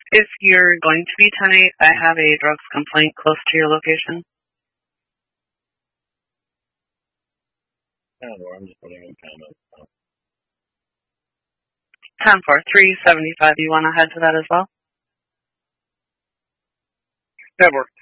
If you're going to be 10-8, I have a drugs complaint close to your location. Yeah, well, I'm just putting in comments. 10-4, 375. You want to head to that as well? That works.